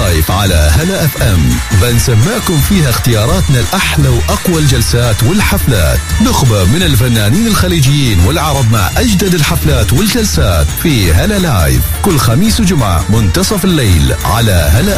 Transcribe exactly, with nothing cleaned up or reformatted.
لايف على هلا اف ام، بنسمعكم فيها اختياراتنا الأحلى وأقوى الجلسات والحفلات، نخبة من الفنانين الخليجيين والعرب مع أجدد الحفلات والجلسات في هلا لايف كل خميس وجمعة منتصف الليل على هلا